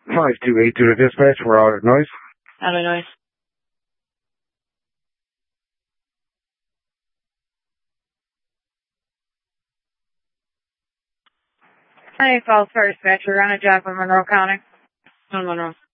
5282 to dispatch, we're out of noise. Out of noise. Hey, Falls Fire Dispatch, we're on a job in Monroe County. In Monroe.